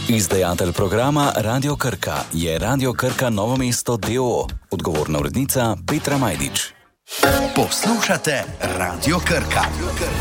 Izdajatelj programa Radio Krka je Radio Krka Novo mesto d.o.o. Odgovorna urednica Petra Majdič. Poslušate Radio Krka.